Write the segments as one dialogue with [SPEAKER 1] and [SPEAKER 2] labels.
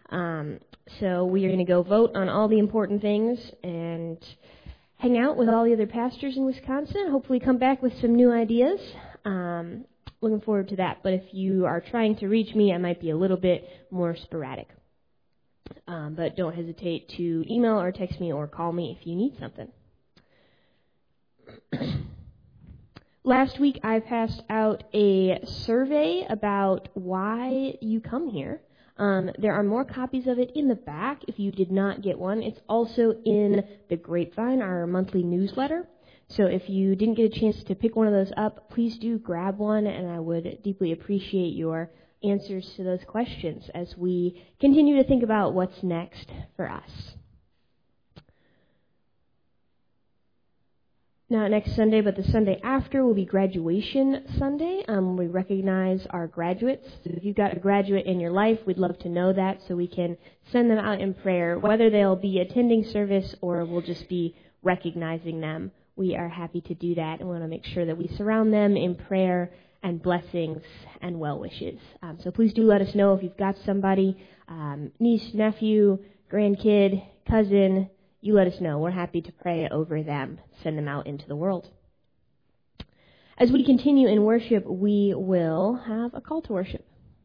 [SPEAKER 1] So we are going to go vote on all the important things and hang out with all the other pastors in Wisconsin. Hopefully come back with some new ideas. Looking forward to that. But if you are trying to reach me, I might be a little bit more sporadic. But don't hesitate to email or text me or call me if you need something. Last week I passed out a survey about why you come here. There are more copies of it in the back if you did not get one. It's also in the Grapevine, our monthly newsletter. So if you didn't get a chance to pick one of those up, please do grab one, and I would deeply appreciate your answers to those questions as we continue to think about what's next for us. Not next Sunday, but the Sunday after will be Graduation Sunday. We recognize our graduates. If you've got a graduate in your life, we'd love to know that so we can send them out in prayer, whether they'll be attending service or we'll just be recognizing them. We are happy to do that and want to make sure that we surround them in prayer and blessings and well wishes. So please do let us know if you've got somebody, niece, nephew, grandkid, cousin. You let us know. We're happy to pray over them, send them out into the world. As we continue in worship, we will have a call to worship.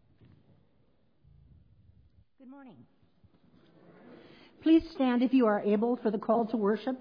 [SPEAKER 2] Good morning. Please stand if you are able for the call to worship.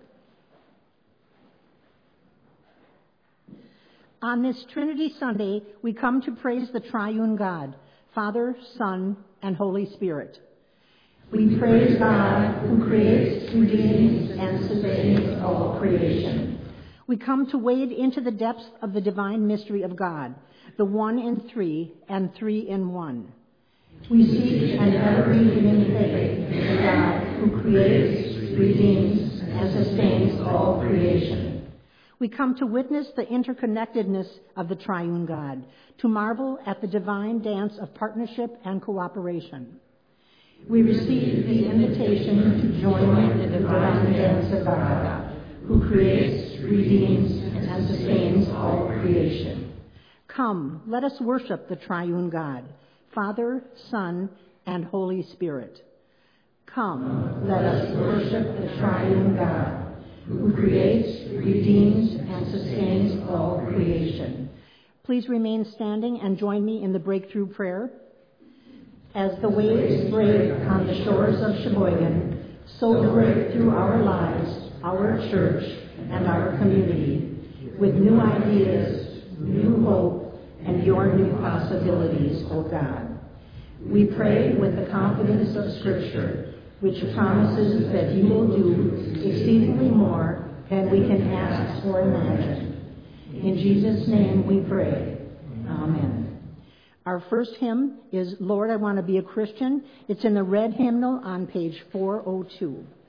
[SPEAKER 2] On this Trinity Sunday, we come to praise the triune God, Father, Son, and Holy Spirit.
[SPEAKER 3] We praise God who creates, redeems, and sustains all creation.
[SPEAKER 2] We come to wade into the depths of the divine mystery of God, the one in three and three in one.
[SPEAKER 3] We seek and ever believe in faith in God who creates, redeems, and sustains all creation.
[SPEAKER 2] We come to witness the interconnectedness of the triune God, to marvel at the divine dance of partnership and cooperation.
[SPEAKER 3] We receive the invitation to join in the divine dance of God, who creates, redeems, and sustains all creation.
[SPEAKER 2] Come, let us worship the triune God, Father, Son, and Holy Spirit. Come,
[SPEAKER 3] let us worship the triune God, who creates, redeems, and sustains all creation.
[SPEAKER 2] Please remain standing and join me in the breakthrough prayer.
[SPEAKER 3] As the waves break on the shores of Sheboygan, so break through our lives, our church, and our community, with new ideas, new hope, and your new possibilities, O God. We pray with the confidence of Scripture, which promises that you will do exceedingly more than we can ask or imagine. In Jesus' name we pray. Amen.
[SPEAKER 2] Our first hymn is Lord, I Want to Be a Christian. It's in the red hymnal on page 402.